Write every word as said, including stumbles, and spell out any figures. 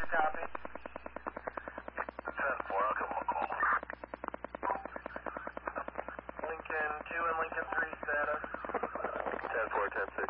copy. ten four, I'll give him a call. Lincoln two and Lincoln three status. ten four, ten six.